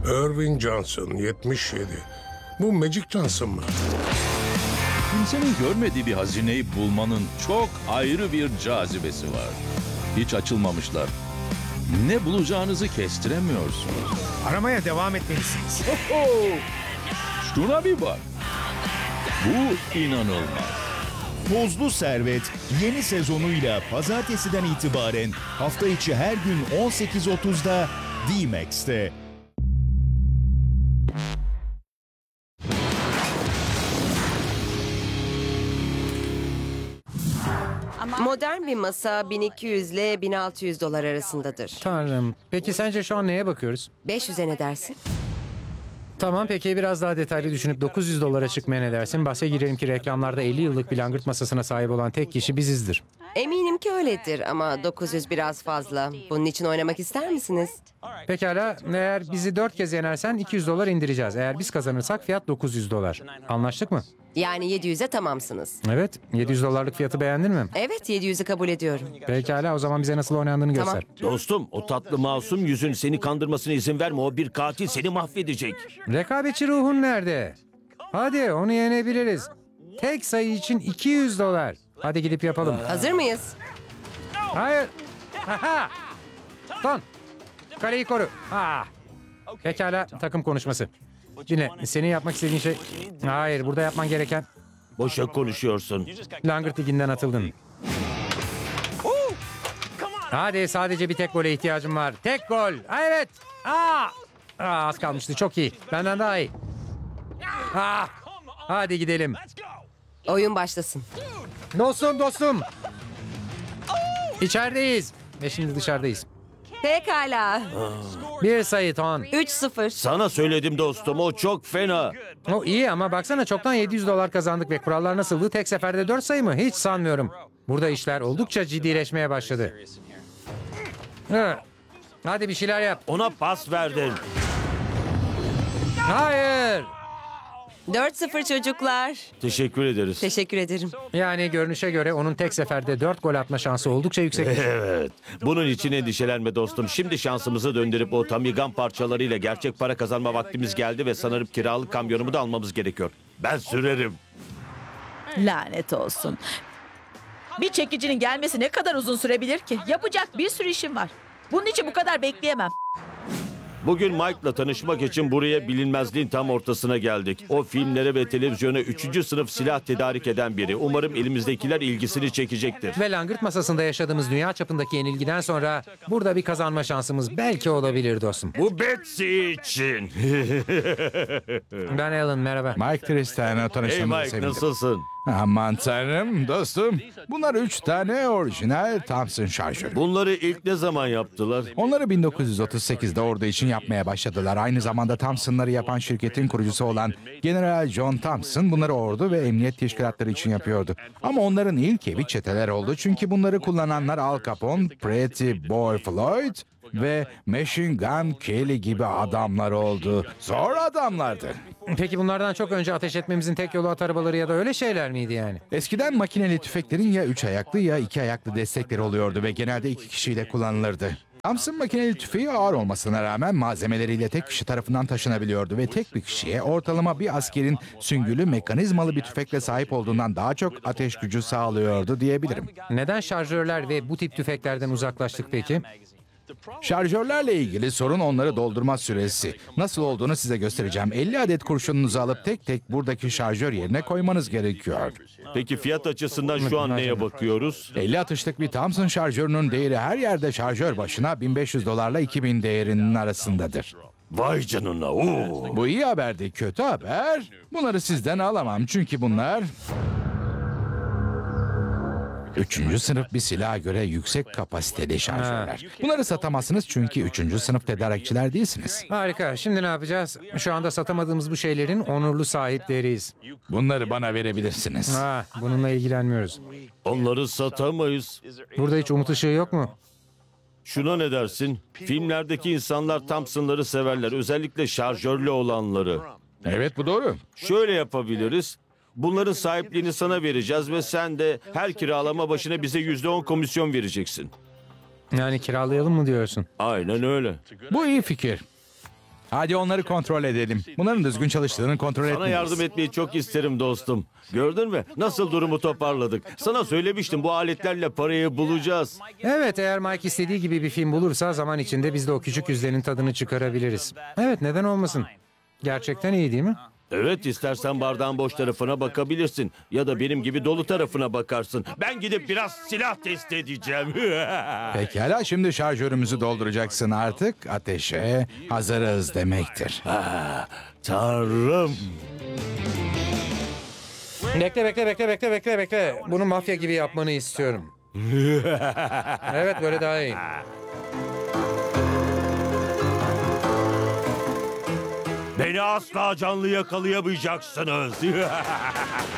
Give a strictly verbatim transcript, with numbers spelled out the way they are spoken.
Irving Johnson, yetmiş yedi. Bu Magic Johnson mı? Kimsenin görmediği bir hazineyi bulmanın çok ayrı bir cazibesi var. Hiç açılmamışlar. Ne bulacağınızı kestiremiyorsunuz. Aramaya devam etmelisiniz. Oho! Şuna bir bak. Bu inanılmaz. Tozlu Servet yeni sezonuyla pazartesiden itibaren hafta içi her gün on sekiz otuzda D-Max'te. Modern bir masa bin iki yüz ile bin altı yüz dolar arasındadır. Tanrım. Peki sence şu an neye bakıyoruz? beş yüze ne dersin? Tamam peki biraz daha detaylı düşünüp dokuz yüz dolara çıkmaya ne dersin? Bahse girelim ki reklamlarda elli yıllık bir langırt masasına sahip olan tek kişi bizizdir. Eminim ki öyledir ama dokuz yüz biraz fazla. Bunun için oynamak ister misiniz? Pekala, eğer bizi dört kez yenersen iki yüz dolar indireceğiz. Eğer biz kazanırsak fiyat dokuz yüz dolar. Anlaştık mı? Yani yedi yüze tamamsınız. Evet, yedi yüz dolarlık fiyatı beğendin mi? Evet, yedi yüzü kabul ediyorum. Pekala, o zaman bize nasıl oynandığını Tamam. göster. Dostum, o tatlı masum yüzün seni kandırmasına izin verme. O bir katil, seni mahvedecek. Rekabetçi ruhun nerede? Hadi onu yenebiliriz. Tek sayı için iki yüz dolar. Hadi gidip yapalım. Hazır mıyız? Hayır. Aha. Ton. Kaleyi koru. Ah. Pekala, takım konuşması. Dinle, senin yapmak istediğin şey... Hayır, burada yapman gereken... Boşa konuşuyorsun. Langırt liginden atıldın. Hadi, sadece bir tek gole ihtiyacım var. Tek gol. Ah, evet. Aa. Aa, az kalmıştı, çok iyi. Benden daha iyi. Ah. Hadi gidelim. Oyun başlasın. Dostum, dostum. İçerideyiz. Ve şimdi dışarıdayız. Pekala. Bir sayı Ton. üç sıfır. Sana söyledim dostum, o çok fena. O iyi ama baksana çoktan yedi yüz dolar kazandık ve kurallar nasıldı? Tek seferde dört sayı mı? Hiç sanmıyorum. Burada işler oldukça ciddileşmeye başladı. Hı. Hadi bir şeyler yap. Ona pas verdin. Hayır. dört sıfır çocuklar. Teşekkür ederiz. Teşekkür ederim. Yani görünüşe göre onun tek seferde dört gol atma şansı oldukça yüksek. Evet. Bunun için endişelenme dostum. Şimdi şansımızı döndürüp o Tamigan parçalarıyla gerçek para kazanma vaktimiz geldi ve sanırım kiralık kamyonumu da almamız gerekiyor. Ben sürerim. Lanet olsun. Bir çekicinin gelmesi ne kadar uzun sürebilir ki? Yapacak bir sürü işim var. Bunun için bu kadar bekleyemem. Bugün Mike'la tanışmak için buraya bilinmezliğin tam ortasına geldik. O filmlere ve televizyona üçüncü sınıf silah tedarik eden biri. Umarım elimizdekiler ilgisini çekecektir. Ve langırt masasında yaşadığımız dünya çapındaki yenilgiden sonra burada bir kazanma şansımız belki olabilir dostum. Bu Betsy için. Ben Alan, merhaba. Mike Tristan'la Hey tanıştığımıza Mike, sevindim. nasılsın? Aman tanrım dostum. Bunlar üç tane orijinal Thompson şarjör. Bunları ilk ne zaman yaptılar? Onları bin dokuz yüz otuz sekizde ordu için yapmaya başladılar. Aynı zamanda Thompson'ları yapan şirketin kurucusu olan General John Thompson bunları ordu ve emniyet teşkilatları için yapıyordu. Ama onların ilk evi çeteler oldu. Çünkü bunları kullananlar Al Capone, Pretty Boy Floyd ve Machine Gun Kelly gibi adamlar oldu. Zor adamlardı. Peki bunlardan çok önce ateş etmemizin tek yolu at arabaları ya da öyle şeyler miydi yani? Eskiden makineli tüfeklerin ya üç ayaklı ya iki ayaklı destekleri oluyordu ve genelde iki kişiyle kullanılırdı. Thompson makineli tüfeği ağır olmasına rağmen malzemeleriyle tek kişi tarafından taşınabiliyordu ve tek bir kişiye ortalama bir askerin süngülü mekanizmalı bir tüfekle sahip olduğundan daha çok ateş gücü sağlıyordu diyebilirim. Neden şarjörler ve bu tip tüfeklerden uzaklaştık peki? Şarjörlerle ilgili sorun onları doldurma süresi. Nasıl olduğunu size göstereceğim. elli adet kurşununuzu alıp tek tek buradaki şarjör yerine koymanız gerekiyor. Peki fiyat açısından şu an neye bakıyoruz? elli atışlık bir Thompson şarjörünün değeri her yerde şarjör başına bin beş yüz dolarla iki bin değerinin arasındadır. Vay canına. Oo. Bu iyi haberdi. Kötü haber. Bunları sizden alamam çünkü bunlar... Üçüncü sınıf bir silaha göre yüksek kapasiteli şarjörler. Bunları satamazsınız çünkü üçüncü sınıf tedarikçiler değilsiniz. Harika. Şimdi ne yapacağız? Şu anda satamadığımız bu şeylerin onurlu sahipleriyiz. Bunları bana verebilirsiniz. Ha, bununla ilgilenmiyoruz. Onları satamayız. Burada hiç umut ışığı yok mu? Şuna ne dersin? Filmlerdeki insanlar Thompson'ları severler. Özellikle şarjörlü olanları. Evet, bu doğru. Şöyle yapabiliriz. Bunların sahipliğini sana vereceğiz ve sen de her kiralama başına bize yüzde on komisyon vereceksin. Yani kiralayalım mı diyorsun? Aynen öyle. Bu iyi fikir. Hadi onları kontrol edelim. Bunların düzgün çalıştığını kontrol Sana etmeliyiz. yardım etmeyi çok isterim dostum. Gördün mü? Nasıl durumu toparladık. Sana söylemiştim, bu aletlerle parayı bulacağız. Evet, eğer Mike istediği gibi bir film bulursa zaman içinde biz de o küçük yüzlerin tadını çıkarabiliriz. Evet, neden olmasın? Gerçekten iyi değil mi? Evet, istersen bardağın boş tarafına bakabilirsin. Ya da benim gibi dolu tarafına bakarsın. Ben gidip biraz silah test edeceğim. Pekala, şimdi şarjörümüzü dolduracaksın artık. Ateşe hazırız demektir. Tanrım. Bekle, bekle, bekle, bekle, bekle, bekle. Bunu mafya gibi yapmanı istiyorum. Evet, böyle daha iyi. Beni asla canlı yakalayamayacaksınız.